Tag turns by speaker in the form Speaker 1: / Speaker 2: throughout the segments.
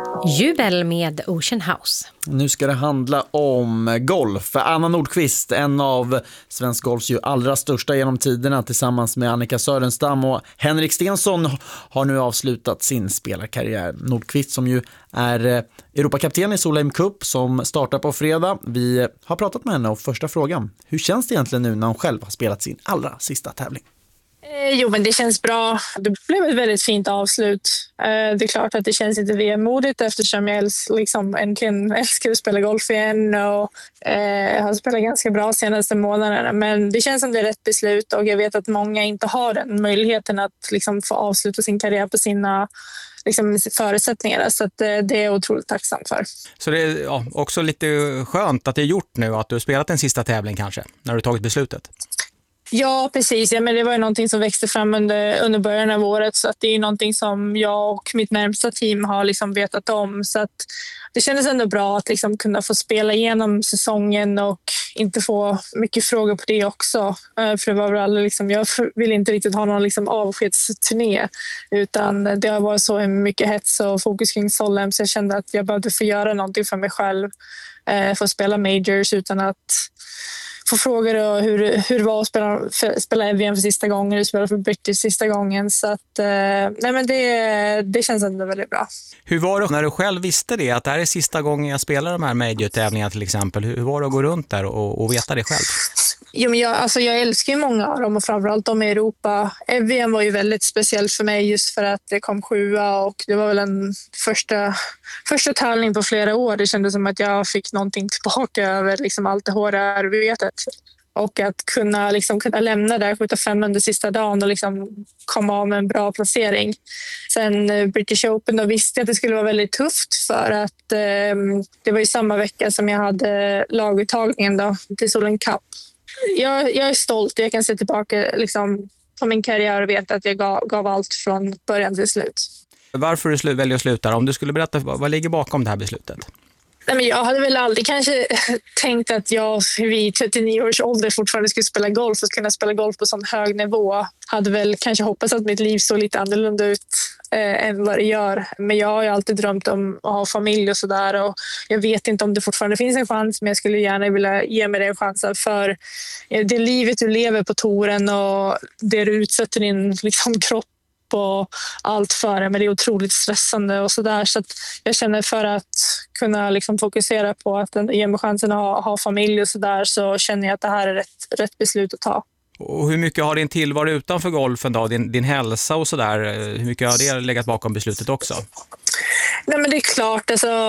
Speaker 1: Jubel med Ocean House.
Speaker 2: Nu ska det handla om golf. Anna Nordqvist, en av svensk golfs ju allra största genom tiderna, tillsammans med Annika Sörenstam och Henrik Stenson, har nu avslutat sin spelarkarriär. Nordqvist som ju är Europakapten i Solheim Cup som startar på fredag. Vi har pratat med henne och första frågan: hur känns det egentligen nu när hon själv har spelat sin allra sista tävling?
Speaker 3: Jo, men det känns bra. Det blev ett väldigt fint avslut. Det är klart att det känns inte VM-modigt eftersom jag äntligen älskar att spela golf igen och har spelat ganska bra senaste månaderna. Men det känns som det är rätt beslut och jag vet att många inte har den möjligheten att få avsluta sin karriär på sina förutsättningar. Så att det är jag otroligt tacksam för.
Speaker 4: Så det är också lite skönt att det är gjort nu, att du har spelat en sista tävling kanske, när du tagit beslutet.
Speaker 3: Ja, precis. Ja, men det var ju någonting som växte fram under början av året, så att det är någonting som jag och mitt närmsta team har vetat om. Så att det kändes ändå bra att kunna få spela igenom säsongen och inte få mycket frågor på det också. För det var väl aldrig, jag vill inte riktigt ha någon avskedsturné, utan det har varit så mycket hets och fokus kring Solheim, så jag kände att jag behövde få göra någonting för mig själv. Få spela majors utan att få frågor och hur det var att spela VM för sista gången, hur spela för British sista gången. Så att, det känns ändå väldigt bra.
Speaker 4: Hur var det när du själv visste det, att det här är sista gången jag spelar de här major-tävlingarna till exempel? Hur var det att gå runt där och veta det själv?
Speaker 3: Jo, men jag älskar ju många av dem och framförallt de i Europa. VM var ju väldigt speciellt för mig just för att det kom 7:a och det var väl en första tävling på flera år. Det kändes som att jag fick någonting tillbaka över allt det hårda arbetet. Och att kunna lämna där 75 under sista dagen och komma av med en bra placering. Sen British Open, då visste jag att det skulle vara väldigt tufft för att det var ju samma vecka som jag hade laguttagningen då, till Solheim Cup. Jag är stolt. Jag kan se tillbaka på min karriär och veta att jag gav allt från början till slut.
Speaker 4: Varför du väljer att sluta? Om du skulle berätta, vad ligger bakom det här beslutet?
Speaker 3: Nej, men jag hade väl aldrig kanske tänkt att jag vid 39 års ålder fortfarande skulle spela golf och kunna spela golf på sån hög nivå. Hade väl kanske hoppats att mitt liv såg lite annorlunda ut än vad det gör. Men jag har ju alltid drömt om att ha familj och sådär. Och jag vet inte om det fortfarande finns en chans, men jag skulle gärna vilja ge mig den chansen. För det livet du lever på touren och det du utsätter din kropp på allt för det, men det är otroligt stressande och sådär. Så att jag känner för att kunna fokusera på att ge mig chansen att ha familj och sådär, så känner jag att det här är rätt beslut att ta.
Speaker 4: Och hur mycket har din tillvaro utanför golfen då? Din hälsa och sådär, hur mycket har det legat bakom beslutet också?
Speaker 3: Nej, men det är klart,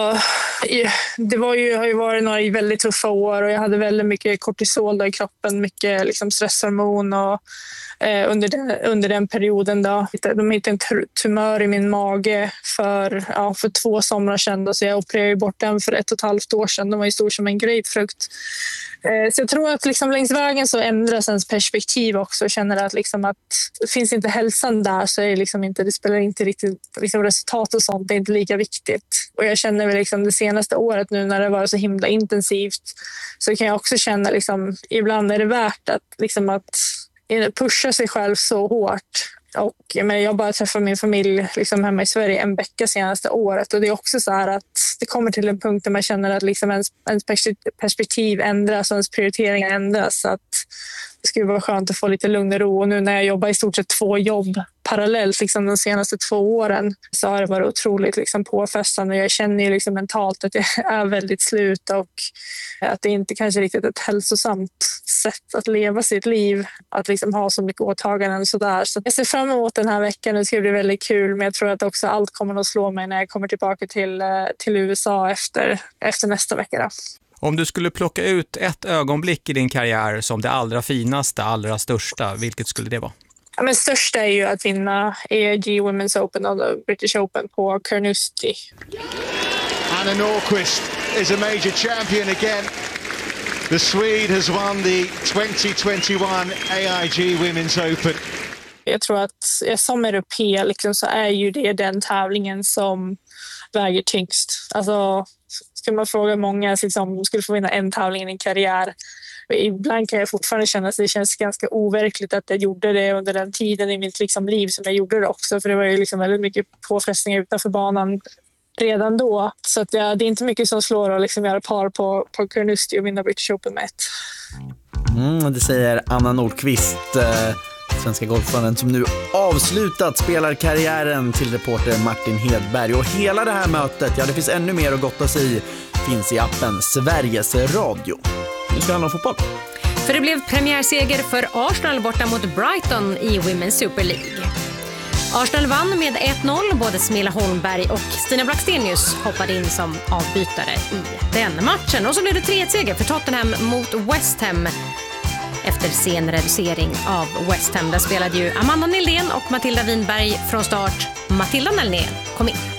Speaker 3: det har ju varit några väldigt tuffa år och jag hade väldigt mycket kortisol i kroppen, mycket stresshormon och under den perioden då. De hittade en tumör i min mage för 2 somrar sedan, så jag opererade bort den för 1,5 år sedan. Den var ju stor som en grapefrukt. Så jag tror att längs vägen så ändras ens perspektiv också. Jag känner att finns inte hälsan där, så är det spelar inte riktigt resultat och sånt, det är inte lika viktigt. Och jag känner väl det senaste året nu när det var så himla intensivt, så kan jag också känna ibland är det värt att pusha sig själv så hårt. Och jag bara träffade min familj hemma i Sverige en vecka senaste året, och det är också så här att det kommer till en punkt där man känner att ens perspektiv ändras och ens prioriteringar ändras, så att det skulle vara skönt att få lite lugn och ro. Och nu när jag jobbar i stort sett 2 jobb parallellt de senaste 2 åren, så har det varit otroligt påfrestande. Jag känner ju mentalt att jag är väldigt slut och att det inte kanske riktigt ett hälsosamt sätt att leva sitt liv, att ha så mycket åtaganden och sådär. Så jag ser fram emot den här veckan. Det ska bli väldigt kul, men jag tror att också allt kommer att slå mig när jag kommer tillbaka till USA efter nästa vecka då.
Speaker 4: Om du skulle plocka ut ett ögonblick i din karriär som det allra finaste, allra största, vilket skulle det vara?
Speaker 3: Ja, men största är ju att vinna AIG Women's Open och British Open på Carnoustie.
Speaker 5: Anna Nordqvist is a major champion again. The Swede has won the 2021 AIG Women's Open.
Speaker 3: Jag tror att som europé så är ju det den tävlingen som väger tyngst. Alltså, ska man fråga många som skulle få vinna en tävling i en karriär. Ibland kan jag fortfarande känna att det känns ganska overkligt att jag gjorde det under den tiden i mitt liv som jag gjorde det också. För det var ju väldigt mycket påfrestningar utanför banan redan då. Så att det är inte mycket som slår att liksom göra par på Carnoustie och vinna British Open med 1.
Speaker 2: Det säger Anna Nordqvist, svenska golfaren som nu avslutat spelarkarriären, till reporter Martin Hedberg. Och hela det här mötet, det finns ännu mer att gotta sig i, finns i appen Sveriges Radio. Nu ska det handla om fotboll.
Speaker 1: För det blev premiärseger för Arsenal borta mot Brighton i Women's Super League. Arsenal vann med 1-0, både Smilla Holmberg och Stina Blackstenius hoppade in som avbytare i den matchen. Och så blev det 3-1-seger för Tottenham mot West Ham efter sen reducering av West Ham. Där spelade ju Amanda Nildén och Matilda Winberg från start. Matilda Nildén kom in.